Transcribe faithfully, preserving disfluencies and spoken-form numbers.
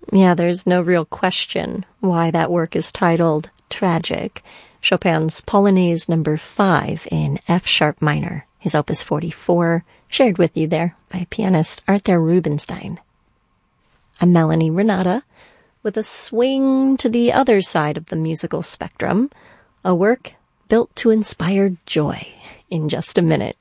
Yeah, there's no real question why that work is titled Tragic. Chopin's Polonaise number five in F sharp minor, his opus forty-four, shared with you there by pianist Arthur Rubinstein. I'm Melanie Renata with a swing to the other side of the musical spectrum, a work built to inspire joy in just a minute.